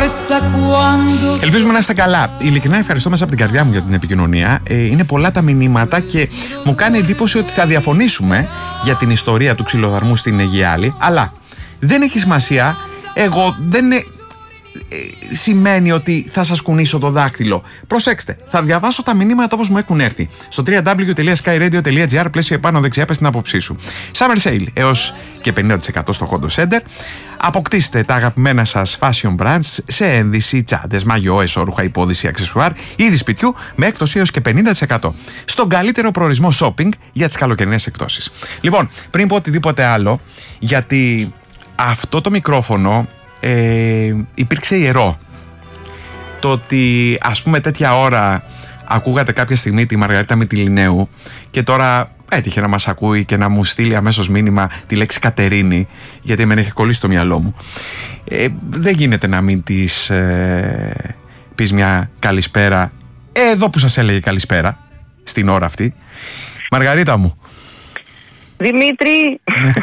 Ελπίζουμε να είστε καλά. Ειλικρινά ευχαριστώ μέσα από την καρδιά μου για την επικοινωνία. Είναι πολλά τα μηνύματα και μου κάνει εντύπωση ότι θα διαφωνήσουμε για την ιστορία του ξυλοδαρμού στην Αιγιάλη. Αλλά δεν έχει σημασία. Εγώ δεν σημαίνει ότι θα σας κουνήσω το δάκτυλο. Προσέξτε, θα διαβάσω τα μηνύματα όπως μου έχουν έρθει. Στο www.skyradio.gr πλαίσιο επάνω δεξιά πες την άποψή σου. Summer Sale έως και 50% στο Hondo Center. Αποκτήστε τα αγαπημένα σας fashion brands σε ένδυση, τσάντες, μαγιό, εσώρουχα, υπόδηση, αξεσουάρ, είδη σπιτιού με έκπτωση έως και 50% στον καλύτερο προορισμό shopping για τις καλοκαιρινές εκπτώσεις. Λοιπόν, πριν πω οτιδήποτε άλλο, γιατί αυτό το μικρόφωνο υπήρξε ιερό. Το ότι ας πούμε τέτοια ώρα ακούγατε κάποια στιγμή τη Μαργαρίτα Μυτιληναίου και τώρα έτυχε να μας ακούει και να μου στείλει αμέσως μήνυμα τη λέξη Κατερίνη, γιατί εμένα έχει κολλήσει το μυαλό μου. Δεν γίνεται να μην της πεις μια καλησπέρα εδώ που σας έλεγε καλησπέρα στην ώρα αυτή. Μαργαρίτα μου. Δημήτρη,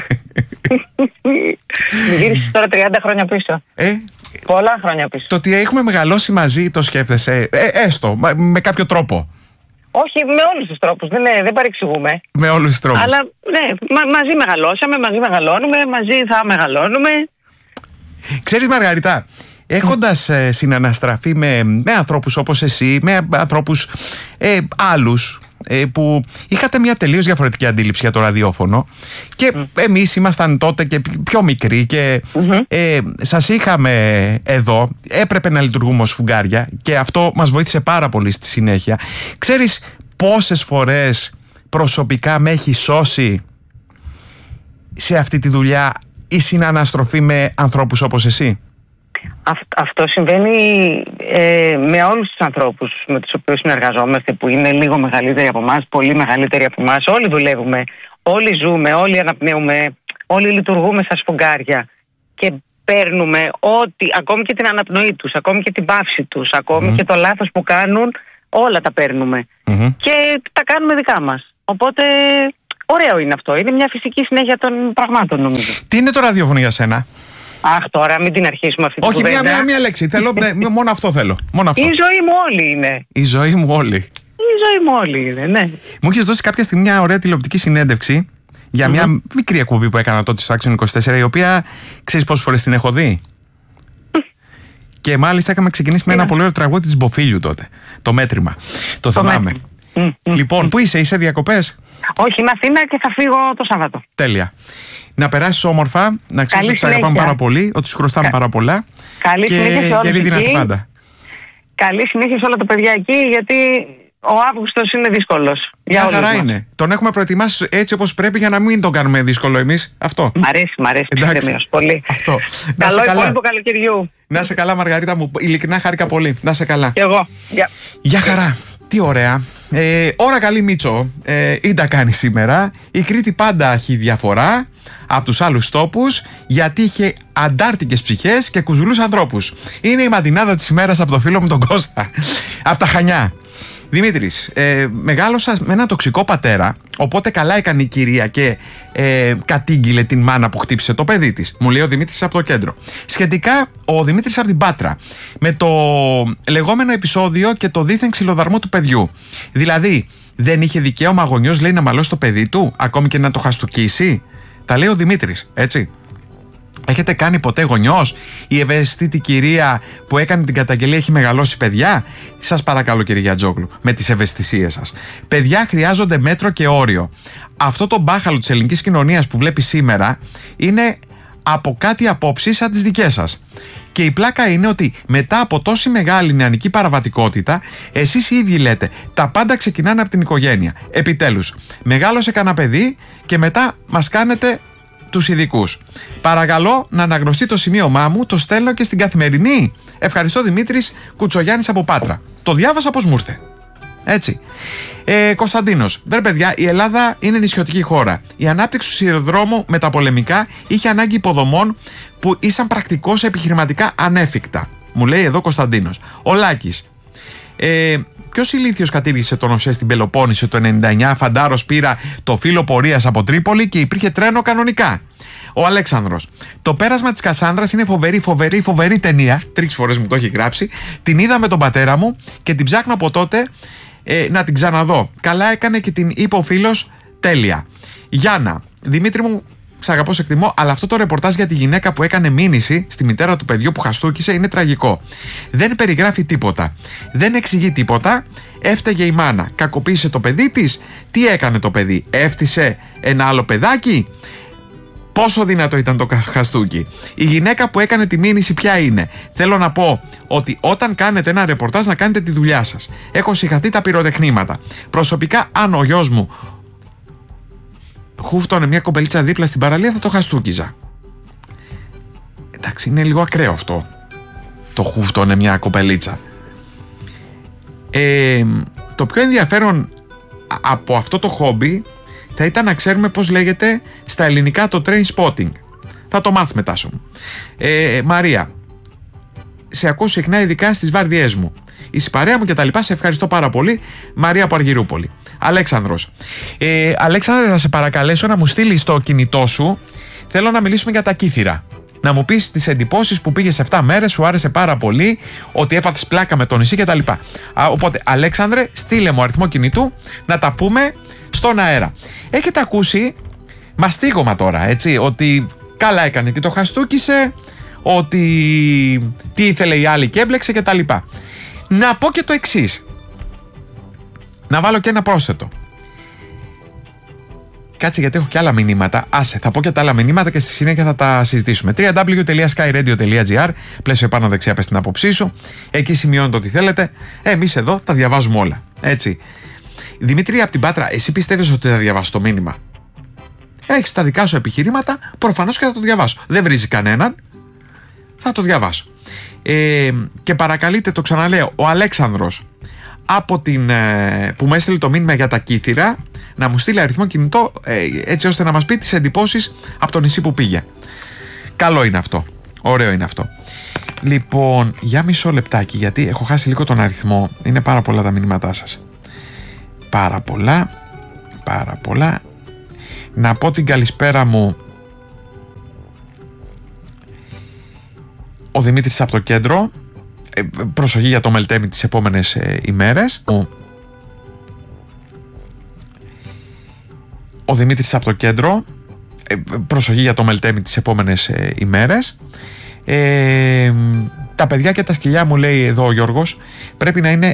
γύρισες τώρα 30 χρόνια πίσω. Πολλά χρόνια πίσω. Το ότι έχουμε μεγαλώσει μαζί το σκέφτεσαι, έστω, με κάποιο τρόπο. Όχι, με όλους τους τρόπους, δεν παρεξηγούμε. Με όλους τους τρόπους. Αλλά ναι, μαζί μεγαλώσαμε, μαζί μεγαλώνουμε, μαζί θα μεγαλώνουμε. Ξέρεις Μαργαριτά, έχοντας συναναστραφεί με ανθρώπους όπως εσύ, με ανθρώπους άλλους, που είχατε μια τελείως διαφορετική αντίληψη για το ραδιόφωνο και εμείς ήμασταν τότε και πιο μικροί και σας είχαμε εδώ, έπρεπε να λειτουργούμε ως φουγγάρια και αυτό μας βοήθησε πάρα πολύ στη συνέχεια. Ξέρεις πόσες φορές προσωπικά με έχει σώσει σε αυτή τη δουλειά η συναναστροφή με ανθρώπους όπως εσύ? Αυτό συμβαίνει με όλους τους ανθρώπους με τους οποίους συνεργαζόμαστε, που είναι λίγο μεγαλύτεροι από εμάς, πολύ μεγαλύτεροι από εμάς. Όλοι δουλεύουμε, όλοι ζούμε, όλοι αναπνέουμε, όλοι λειτουργούμε σαν σφουγγάρια και παίρνουμε ό,τι, ακόμη και την αναπνοή τους, ακόμη και την παύση τους, ακόμη και το λάθος που κάνουν, όλα τα παίρνουμε και τα κάνουμε δικά μας. Οπότε ωραίο είναι αυτό, είναι μια φυσική συνέχεια των πραγμάτων, νομίζω. Τι είναι το ραδιόφωνο για σένα? Αχ, τώρα μην την αρχίσουμε αυτή την κουβέντα. Όχι, μία λέξη. Θέλω, μόνο αυτό θέλω. Μόνο αυτό. Η ζωή μου όλη είναι. Η ζωή μου όλη. Η ζωή μου όλη είναι, ναι. Μου έχεις δώσει κάποια στιγμή μια ωραία τηλεοπτική συνέντευξη για μια μικρή εκπομπή που έκανα τότε στο Action 24, η οποία ξέρεις πόσες φορές την έχω δει? Και μάλιστα είχαμε ξεκινήσει με ένα πολύ ωραίο τραγούδι της Μποφίλιου τότε. Το μέτρημα. Το θυμάμαι. Λοιπόν, πού είσαι διακοπές? Όχι, είμαι Αθήνα και θα φύγω το Σάββατο. Τέλεια. Να περάσεις όμορφα, να ξέρεις ότι τους αγαπάμε πάρα πολύ, ότι σου χρωστάμε πάρα πολλά. Καλή συνέχεια σε όλους εκεί. Πάντα. Καλή συνέχεια σε όλα τα παιδιά εκεί, γιατί ο Αύγουστος είναι δύσκολος. Για όλους μας. Είναι. Τον έχουμε προετοιμάσει έτσι όπως πρέπει για να μην τον κάνουμε δύσκολο εμείς. Αυτό. Μ' αρέσει πολύ. Αυτό. Καλό υπόλοιπο καλοκαιριού. Να είσαι καλά, Μαργαρίτα μου. Ειλικρινά χάρηκα πολύ. Να είσαι καλά. Και εγώ. Γεια χαρά. Τι ωραία. Ώρα καλή, Μίτσο. Ήντα κάνει σήμερα. Η Κρήτη πάντα έχει διαφορά από τους άλλους τόπους, γιατί είχε αντάρτικες ψυχές και κουζουλούς ανθρώπους. Είναι η μαντινάδα της ημέρας από το φίλο μου τον Κώστα, από τα Χανιά. Δημήτρης, μεγάλωσα με ένα τοξικό πατέρα, οπότε καλά έκανε η κυρία και κατήγγειλε την μάνα που χτύπησε το παιδί της. Μου λέει ο Δημήτρης από το κέντρο. Σχετικά ο Δημήτρης από την Πάτρα, με το λεγόμενο επεισόδιο και το δίθεν ξυλοδαρμό του παιδιού. Δηλαδή, δεν είχε δικαίωμα γονιός, λέει, να μαλώσει το παιδί του, ακόμη και να το χαστουκίσει? Τα λέει ο Δημήτρης, έτσι. Έχετε κάνει ποτέ γονιός? Η ευαίσθητη κυρία που έκανε την καταγγελία έχει μεγαλώσει παιδιά? Σας παρακαλώ, κύριε Γιατζόγλου, με τις ευαισθησίες σας. Παιδιά χρειάζονται μέτρο και όριο. Αυτό το μπάχαλο της ελληνικής κοινωνίας που βλέπει σήμερα είναι από κάτι απόψεις σαν τις δικές σας. Και η πλάκα είναι ότι μετά από τόση μεγάλη νεανική παραβατικότητα, εσείς οι ίδιοι λέτε τα πάντα ξεκινάνε από την οικογένεια. Επιτέλους, μεγάλωσε κανένα παιδί και μετά μας κάνετε τους ειδικούς. Παρακαλώ να αναγνωστεί το σημείωμά μου, το στέλνω και στην Καθημερινή. Ευχαριστώ, Δημήτρης Κουτσογιάννης από Πάτρα. Το διάβασα πως μου ήρθε. Έτσι. Κωνσταντίνος, βρε παιδιά, η Ελλάδα είναι νησιωτική χώρα. Η ανάπτυξη του σιδηροδρόμου με τα πολεμικά είχε ανάγκη υποδομών που ήσαν πρακτικώς επιχειρηματικά ανέφικτα. Μου λέει εδώ Κωνσταντίνος. Ο Λάκης. Ποιος ηλίθιος κατήργησε τον ΟΣΕ στην Πελοπόννησο το 99? Φαντάρος πήρα το φύλλο πορείας από Τρίπολη και υπήρχε τρένο κανονικά. Ο Αλέξανδρος. Το πέρασμα της Κασάνδρας είναι φοβερή ταινία. 3 φορές μου το έχει γράψει. Την είδα με τον πατέρα μου και την ψάχνω από τότε να την ξαναδώ. Καλά έκανε και την είπε ο φίλος. Τέλεια. Γιάννα, Δημήτρη μου, σ' αγαπώ, σε εκτιμώ, αλλά αυτό το ρεπορτάζ για τη γυναίκα που έκανε μήνυση στη μητέρα του παιδιού που χαστούκησε είναι τραγικό. Δεν περιγράφει τίποτα. Δεν εξηγεί τίποτα. Έφταιγε η μάνα. Κακοποίησε το παιδί της. Τι έκανε το παιδί? Έφτισε ένα άλλο παιδάκι? Πόσο δυνατό ήταν το χαστούκι? Η γυναίκα που έκανε τη μήνυση ποια είναι? Θέλω να πω ότι όταν κάνετε ένα ρεπορτάζ να κάνετε τη δουλειά σας. Έχω συγχαθεί τα πυροτεχνήματα. Προσωπικά, αν ο γιος μου χούφτωνε μια κομπελίτσα δίπλα στην παραλία, θα το χαστούκιζα. Εντάξει, είναι λίγο ακραίο αυτό. Το χούφτωνε μια κομπελίτσα. Το πιο ενδιαφέρον από αυτό το χόμπι θα ήταν να ξέρουμε πώς λέγεται στα ελληνικά το train spotting. Θα το μάθουμε, Τάσο μου. Μαρία, σε ακούω συχνά ειδικά στις βάρδιές μου. Είσαι παρέα μου και τα λοιπά, σε ευχαριστώ πάρα πολύ. Μαρία από Αργυρούπολη. Αλέξανδρος. Αλέξανδρε, θα σε παρακαλέσω να μου στείλεις το κινητό σου. Θέλω να μιλήσουμε για τα κύθυρα. Να μου πεις τις εντυπώσεις που πήγες 7 μέρες, σου άρεσε πάρα πολύ, ότι έπαθες πλάκα με το νησί κτλ. Οπότε, Αλέξανδρε, στείλε μου αριθμό κινητού να τα πούμε στον αέρα. Έχετε ακούσει μαστίγωμα τώρα, έτσι, ότι καλά έκανε και το χαστούκισε, ότι τι ήθελε η άλλη και έμπλεξε κτλ. Να πω και το εξής. Να βάλω και ένα πρόσθετο. Κάτσε, γιατί έχω και άλλα μηνύματα. Άσε, θα πω και τα άλλα μηνύματα και στη συνέχεια θα τα συζητήσουμε. www.skyradio.gr, πλαίσιο επάνω δεξιά, πες την άποψή σου. Εκεί σημειώνετε ό,τι θέλετε. Εμείς εδώ τα διαβάζουμε όλα. Έτσι. Δημήτρη από την Πάτρα, εσύ πιστεύεις ότι θα διαβάσω το μήνυμα? Έχεις τα δικά σου επιχειρήματα, προφανώς και θα το διαβάσω. Δεν βρίζει κανέναν. Θα το διαβάσω. Και παρακαλείτε, το ξαναλέω, ο Αλέξανδρος από που μου έστειλε το μήνυμα για τα κύθυρα να μου στείλει αριθμό κινητό, έτσι ώστε να μας πει τις εντυπώσεις από το νησί που πήγε. Καλό είναι αυτό. Ωραίο είναι αυτό. Λοιπόν, για μισό λεπτάκι, γιατί έχω χάσει λίγο τον αριθμό. Είναι πάρα πολλά τα μηνύματά σας. Πάρα πολλά. Να πω την καλησπέρα μου. Ο Δημήτρης από το κέντρο. Προσοχή για το Μελτέμι τις επόμενες ημέρες. Ο Δημήτρης από το κέντρο. Προσοχή για το Μελτέμι τις επόμενες ημέρες. Τα παιδιά και τα σκυλιά μου, λέει εδώ ο Γιώργος, πρέπει να είναι